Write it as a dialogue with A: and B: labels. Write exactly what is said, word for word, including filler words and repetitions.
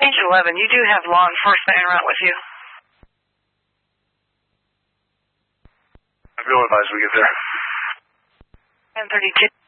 A: Page eleven, you do have law enforcement en route with you.
B: I'll be advised we get there.
A: ten thirty-two.